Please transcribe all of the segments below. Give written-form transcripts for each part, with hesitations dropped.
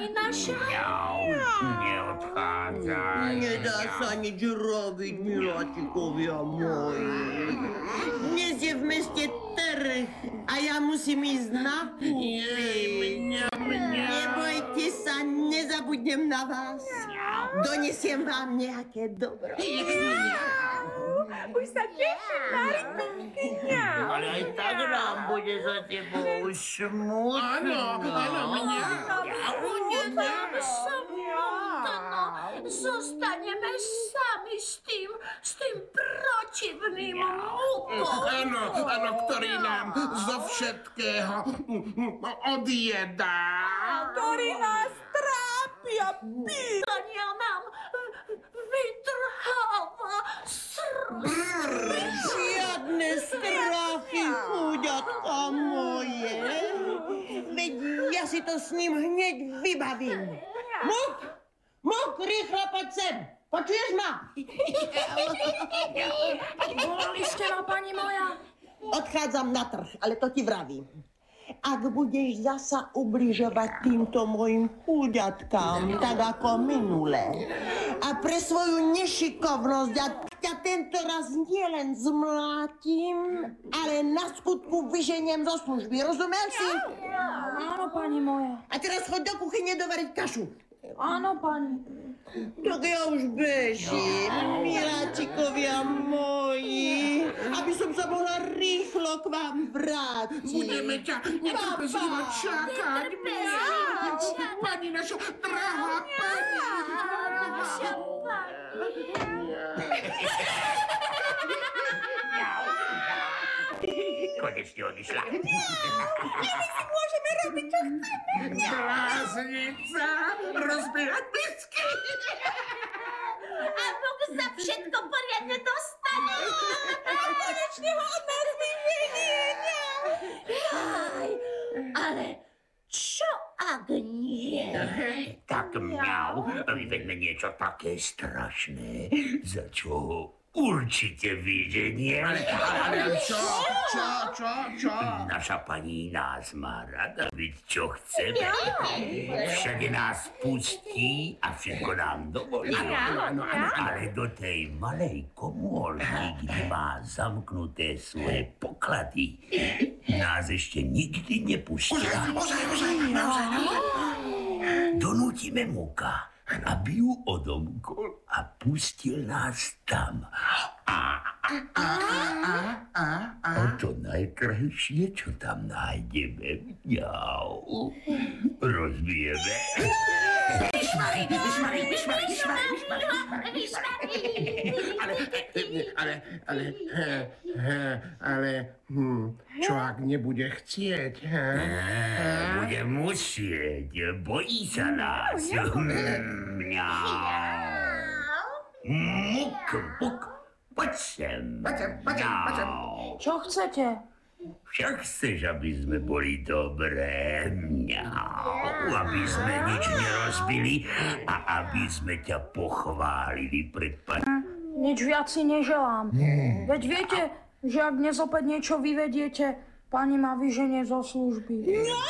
pani nasza? Neodchádzaj. Nedá sa nič robiť, miláčikovia moji. Dnes je v meste trh a ja musím ísť na kúpy. Nebojte sa, nezabudnem na vás. Donesiem vám nejaké dobro. Už sa teším, Marikovky, Ale aj tak nám bude za tebou smutno. Budeme samotná. Zostaneme sami s tým protivným múkom. Áno, ktorý nám zo všetkého odjedá. ktorý nás trápi a pí. Daniel nám vytrháva Žiadne strachy, chúďatka moje. Veď ja si to s ním hneď vybavím. Muk, rýchlo poď sem. Počuješ ma? Volali ste ma, pani moja? Odchádzam na trh, ale to ti vravím. Ak budeš zasa ubližovať týmto mojim chúďatkám, tak ako minule, a pre svoju nešikovnosť ja ťa tento raz nielen zmlátim, ale na skutku vyženiem zo služby. Rozumel si? Áno, pani moja. A teraz choď do kuchyne dovariť kašu. Áno, pani. Tak ja už bežím, miláčikovia moji, aby som sa mohla rýchlo k vám vrátiť. Budeme ťa netrpezlivo čakať. Pani naša drahá pani. Naša pani. Konečne odišla. Môžeme robiť, čo chceme. Bláznica, rozbíjať bisky. A Bůh za všetko poriadne dostane. Konečne ho od nás vyženie. Ale čo ak nie? Tak mňau, vyvedme niečo také strašné, za čo ho určite vyženieme. Ale čo? Naša pani nás má rada, veď čo chceme. Všade nás pustí a všetko nám dovolí. Ale do tej malej komórky, kde má zamknuté svoje poklady, nás ešte nikdy nepustila. Donútime Muka, aby ju odomkol a pustil nás tam. A to najkrajšie, čo tam nájdeme, mňau, rozbijeme. Vyšmari. Ale, čo ak nebude chcieť, Bude musieť, bojí sa nás. Muk, poď sem. Mňau. Čo chcete? Však chceš, aby sme boli dobré, mňau, aby sme nič nerozbili a aby sme ťa pochválili pred pani. Nič viac si neželám. Veď viete, že ak dnes opäť niečo vyvediete, pani ma vyženie zo služby.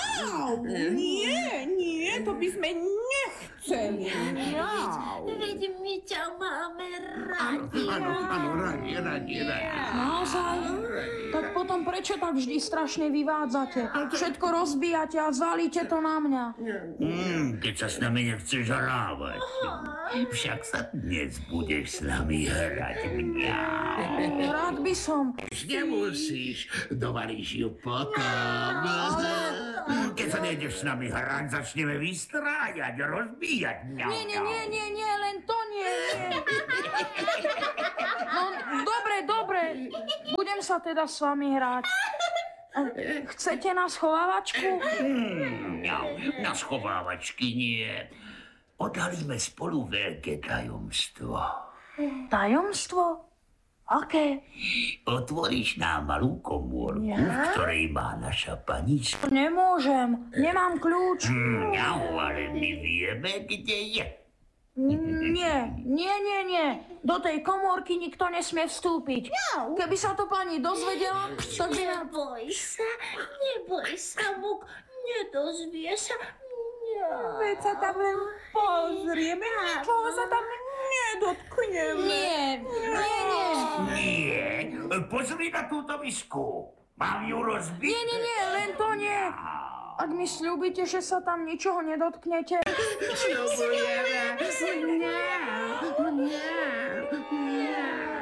Nie, to by sme nechceli. Veď my ťa máme radi. áno, radi. Naozaj? Tak potom prečo tak vždy strašne vyvádzate? Všetko rozbíjate a zvalíte to na mňa. Keď sa s nami nechceš hrávať, však sa dnes budeš s nami hrať, mňau. Rád by som. Nemusíš, dovaríš ju potom. Keď sa nejdeš s nami hrať, začneme vystrájať, rozbíjať, mňau. Nie, len to nie. No, dobre. Budem sa teda s vami hrať. Chcete na schovávačku? Mňau, na schovávačky nie. Odhalíme spolu veľké tajomstvo. Tajomstvo? Aké? Otvoríš nám malú komórku, v ktorej má naša pani. Nemôžem, nemám kľúč. Mňau, ale my vieme, kde je. Nie. Do tej komórky nikto nesmie vstúpiť. Keby sa to pani dozvedela, tak by nám... Neboj sa, Muk, nedozvie sa. Veď sa tam len pozrieme, ničoho sa tam nedotkneme. Nie, nie, nie. Nie, pozri na túto misku. Mám ju rozbiť? Nie, nie, nie, len to nie. Ak mi sľúbite, že sa tam ničoho nedotknete. Sľubujeme. Nie, nie, nie.